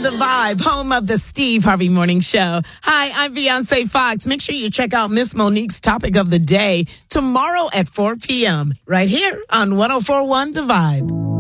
The Vibe, home of the Steve Harvey Morning Show. Hi, I'm Beyonce Fox. Make sure you check out Miss Monique's topic of the day tomorrow at 4 p.m. right here on 104.1 The Vibe.